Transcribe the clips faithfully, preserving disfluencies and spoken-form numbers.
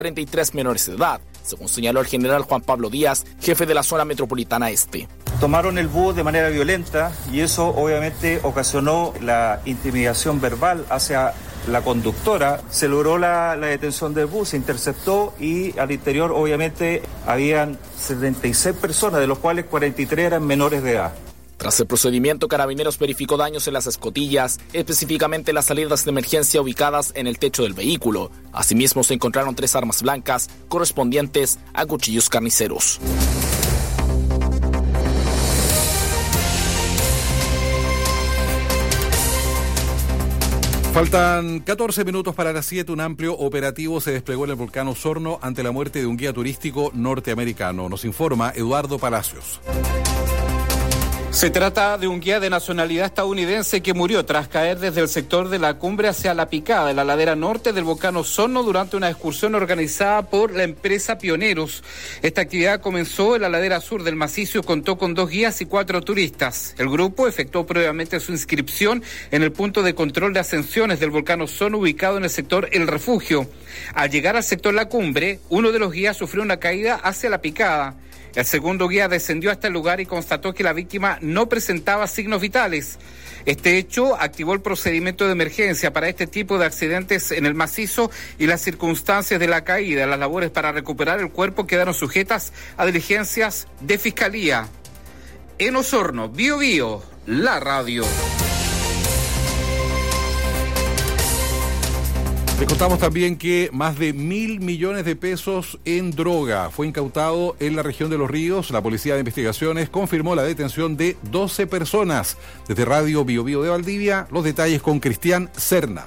treinta y tres menores de edad, según señaló el general Juan Pablo Díaz, jefe de la zona metropolitana este. Tomaron el bus de manera violenta y eso obviamente ocasionó la intimidación verbal hacia la conductora. Se logró la, la detención del bus, se interceptó y al interior obviamente habían setenta y seis personas, de los cuales cuarenta y tres eran menores de edad. Tras el procedimiento, Carabineros verificó daños en las escotillas, específicamente las salidas de emergencia ubicadas en el techo del vehículo. Asimismo, se encontraron tres armas blancas correspondientes a cuchillos carniceros. Faltan catorce minutos para las siete. Un amplio operativo se desplegó en el volcán Osorno ante la muerte de un guía turístico norteamericano. Nos informa Eduardo Palacios. Se trata de un guía de nacionalidad estadounidense que murió tras caer desde el sector de la cumbre hacia la picada en la ladera norte del volcán Osorno durante una excursión organizada por la empresa Pioneros. Esta actividad comenzó en la ladera sur del macizo y contó con dos guías y cuatro turistas. El grupo efectuó previamente su inscripción en el punto de control de ascensiones del volcán Osorno ubicado en el sector El Refugio. Al llegar al sector La Cumbre, uno de los guías sufrió una caída hacia la picada. El segundo guía descendió hasta el lugar y constató que la víctima no presentaba signos vitales. Este hecho activó el procedimiento de emergencia para este tipo de accidentes en el macizo y las circunstancias de la caída. Las labores para recuperar el cuerpo quedaron sujetas a diligencias de fiscalía. En Osorno, Bío Bío, la radio. Les contamos también que más de mil millones de pesos en droga fue incautado en la región de Los Ríos. La Policía de Investigaciones confirmó la detención de doce personas. Desde Radio Bío Bío de Valdivia, los detalles con Cristian Serna.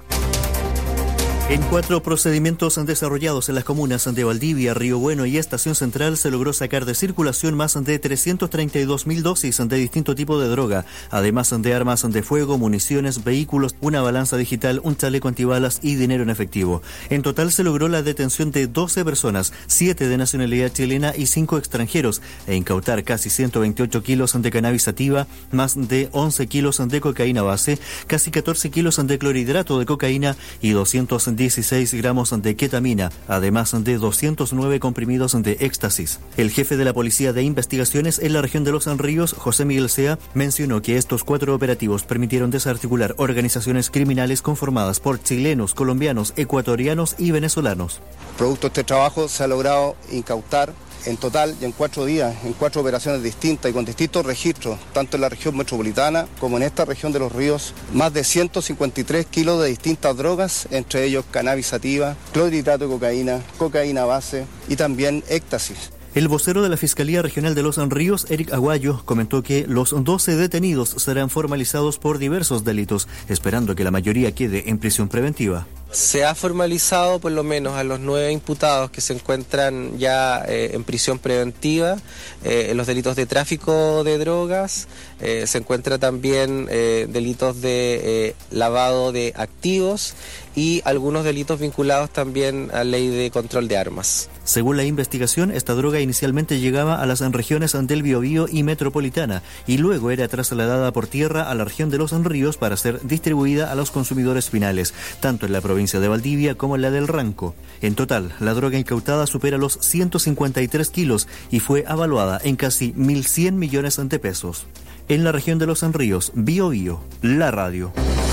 En cuatro procedimientos desarrollados en las comunas de Valdivia, Río Bueno y Estación Central se logró sacar de circulación más de trescientas treinta y dos mil dosis de distinto tipo de droga, además de armas de fuego, municiones, vehículos, una balanza digital, un chaleco antibalas y dinero en efectivo. En total se logró la detención de doce personas, siete de nacionalidad chilena y cinco extranjeros, e incautar casi ciento veintiocho kilos de cannabis sativa, más de once kilos de cocaína base, casi catorce kilos de clorhidrato de cocaína y doscientos dieciséis gramos de ketamina, además de doscientos nueve comprimidos de éxtasis. El jefe de la Policía de Investigaciones en la región de Los Ríos, José Miguel Sea, mencionó que estos cuatro operativos permitieron desarticular organizaciones criminales conformadas por chilenos, colombianos, ecuatorianos y venezolanos. Producto de este trabajo se ha logrado incautar en total y en cuatro días, en cuatro operaciones distintas y con distintos registros, tanto en la región metropolitana como en esta región de Los Ríos, más de ciento cincuenta y tres kilos de distintas drogas, entre ellos cannabis sativa, clorhidrato de cocaína, cocaína base y también éxtasis. El vocero de la Fiscalía Regional de Los Ríos, Eric Aguayo, comentó que los doce detenidos serán formalizados por diversos delitos, esperando que la mayoría quede en prisión preventiva. Se ha formalizado por lo menos a los nueve imputados que se encuentran ya eh, en prisión preventiva eh, en los delitos de tráfico de drogas. Eh, se encuentra también eh, delitos de eh, lavado de activos y algunos delitos vinculados también a ley de control de armas. Según la investigación, esta droga inicialmente llegaba a las regiones del Biobío y Metropolitana y luego era trasladada por tierra a la región de Los Ríos para ser distribuida a los consumidores finales, tanto en la provincia de Valdivia como en la del Ranco. En total, la droga incautada supera los ciento cincuenta y tres kilos y fue avaluada en casi mil cien millones de pesos. En la región de Los Ríos, Bío Bío, la radio.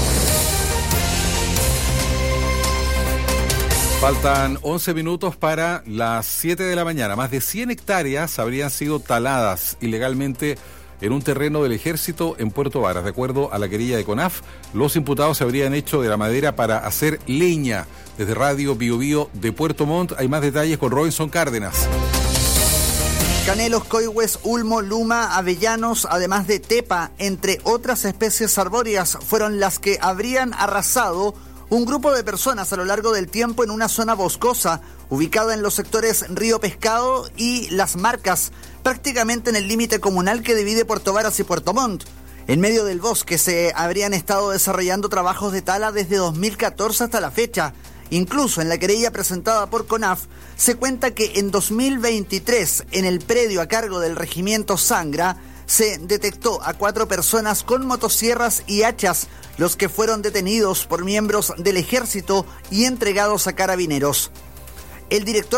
Faltan once minutos para las siete de la mañana. Más de cien hectáreas habrían sido taladas ilegalmente en un terreno del ejército en Puerto Varas. De acuerdo a la querella de CONAF, los imputados se habrían hecho de la madera para hacer leña. Desde Radio Bío Bío de Puerto Montt hay más detalles con Robinson Cárdenas. Canelos, coihues, ulmo, luma, avellanos, además de tepa, entre otras especies arbóreas, fueron las que habrían arrasado un grupo de personas a lo largo del tiempo en una zona boscosa, ubicada en los sectores Río Pescado y Las Marcas, prácticamente en el límite comunal que divide Puerto Varas y Puerto Montt. En medio del bosque se habrían estado desarrollando trabajos de tala desde dos mil catorce hasta la fecha. Incluso en la querella presentada por CONAF se cuenta que en dos mil veintitrés, en el predio a cargo del regimiento Sangra, se detectó a cuatro personas con motosierras y hachas, los que fueron detenidos por miembros del ejército y entregados a carabineros. El director